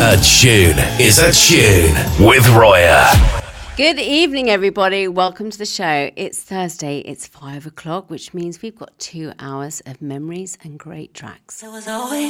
A tune is a tune with Roya. Good evening, everybody. Welcome to the show. It's Thursday. It's 5 o'clock, which means we've got 2 hours of memories and great tracks. There was always